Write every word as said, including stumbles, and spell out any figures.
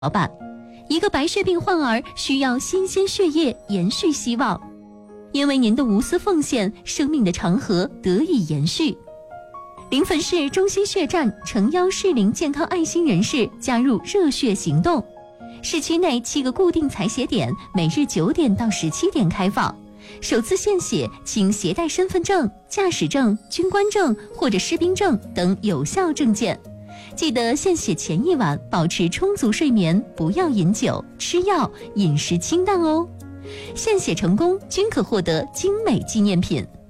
吧。一个白血病患儿需要新鲜血液延续希望，因为您的无私奉献，生命的长河得以延续。临汾市中心血站诚邀适龄健康爱心人士加入热血行动。市区内七个固定采血点，每日九点到十七点开放。首次献血请携带身份证、驾驶证、军官证或者士兵证等有效证件。记得献血前一晚保持充足睡眠，不要饮酒、吃药，饮食清淡哦。献血成功均可获得精美纪念品。